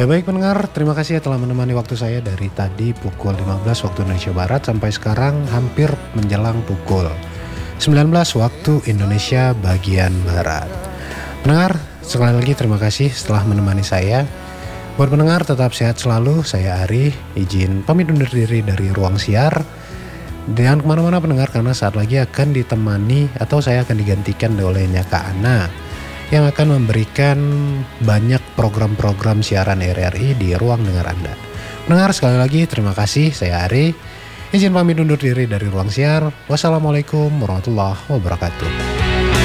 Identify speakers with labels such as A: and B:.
A: Ya baik pendengar, terima kasih ya telah menemani waktu saya dari tadi pukul 15 waktu Indonesia Barat sampai sekarang hampir menjelang pukul 19 waktu Indonesia bagian Barat. Pendengar, sekali lagi terima kasih setelah menemani saya. Buat pendengar tetap sehat selalu, saya Ari, izin pamit undur diri dari ruang siar. Jangan kemana-mana pendengar karena saat lagi akan ditemani atau saya akan digantikan oleh Kak Ana yang akan memberikan banyak program-program siaran RRI di ruang dengar Anda. Pendengar sekali lagi terima kasih, saya Ari. Izin pamit undur diri dari ruang siar. Wassalamualaikum warahmatullahi wabarakatuh.